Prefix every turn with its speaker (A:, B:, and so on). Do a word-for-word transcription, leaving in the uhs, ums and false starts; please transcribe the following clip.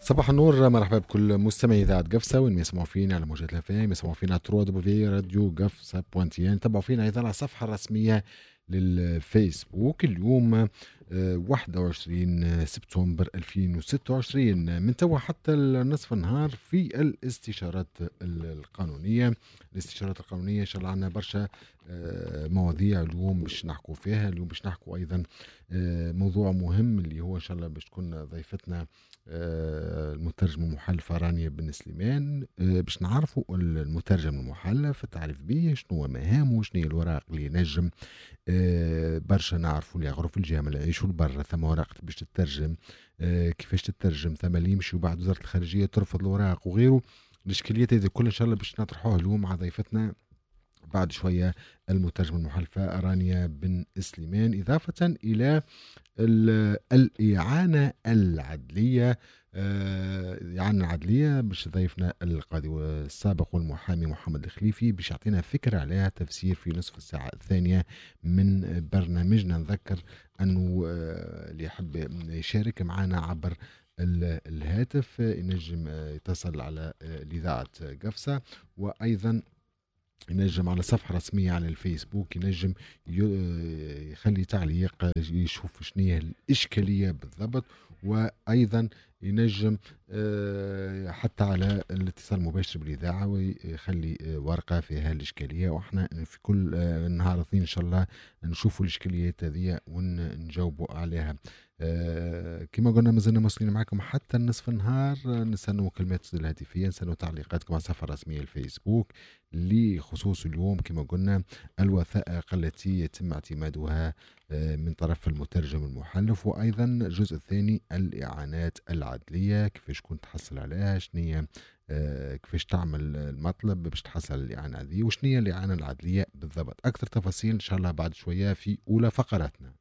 A: صباح النور، مرحبا بكل مستمعي اذاعه قفصه وين يسمعوا فينا على موجات الافام، يسمعوا فينا على ترو دبليو راديو قفصه بوانتيان، تابعوا فينا ايضا على الصفحه الرسميه للفيسبوك. اليوم آه، واحد وعشرين سبتمبر ألفين وستة وعشرين، من توا حتى نصف النهار في الاستشارات القانونيه. الاستشارات القانونيه ان شاء الله عندنا برشا آه، مواضيع اليوم باش نحكوا فيها. اليوم باش نحكوا ايضا آه، موضوع مهم اللي هو ان شاء الله باش تكون ضيفتنا آه، المترجم المحلف رانيا بن سليمان. آه، باش نعرفوا المترجم المحلف، التعريف به، شنو هو مهامه، شنو هي الوراق اللي ينجم آه، برشا نعرفوا اللي يغروا في الجامعة اللي يعيشوا لبرا ثم وراق باش تترجم، آه، كيفاش تترجم، ثم اللي يمشي وبعد وزارة الخارجية ترفض الوراق وغيره. الإشكاليات هذه كل إن شاء الله باش نطرحوها اليوم مع ضيفتنا بعد شوية، المترجم المحلفة رانيا بن سليمان، إضافة إلى ال- الإعانة العدلية. آه، الإعانة العدلية باش ضيفنا القاضي السابق والمحامي محمد الخليفي باش يعطينا فكرة عليها تفسير في نصف الساعة الثانية من برنامجنا. نذكر أنه آه، اللي يحب يشارك معنا عبر ال- الهاتف آه، ينجم آه، يتصل على آه، الإذاعة قفصة، وأيضا ينجم على صفحة رسمية على الفيسبوك، ينجم ي- يخلي تعليق يشوف شنو هي الإشكالية بالضبط، وأيضا ينجم آه، حتى على الاتصال المباشر بالإذاعة ويخلي آه، ورقة فيها الإشكالية، وإحنا في كل آه، نهار اثنين إن شاء الله نشوفوا الإشكاليات هذه ونجاوبوا عليها. آه، كما قلنا مازلنا موصلين معكم حتى نصف النهار. آه، نستنوا كلمات الهاتفية، نستنوا تعليقاتكم على الصفحة الرسمية الفيسبوك لخصوص اليوم كما قلنا الوثائق التي يتم اعتمادها آه، من طرف المترجم المحلف، وأيضا الجزء الثاني الإعانات العدلية، كيفاش كنت تحصل عليها، شنية آه، كيفاش تعمل المطلب باش تحصل على الإعانة هذه، وشنية الإعانة العدلية بالضبط. أكثر تفاصيل إن شاء الله بعد شوية في أولى فقراتنا.